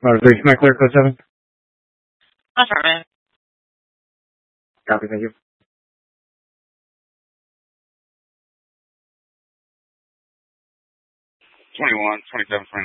Motor 3, Smack clear, code 7. That's right, man. Copy, thank you. 21, 27, 29.